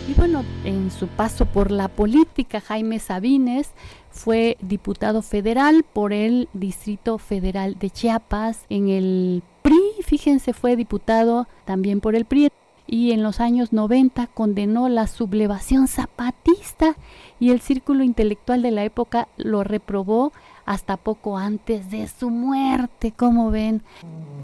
Y bueno, en su paso por la política, Jaime Sabines fue diputado federal por el Distrito Federal de Chiapas. En el PRI, fíjense, fue diputado también por el PRI. Y en los años 90 condenó la sublevación zapatista y el círculo intelectual de la época lo reprobó hasta poco antes de su muerte. ¿Cómo ven?